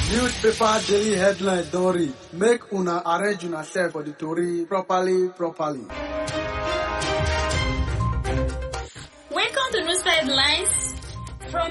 Newspaper daily headlines don read. Make una arrange una self for the tori properly. Welcome to News Headline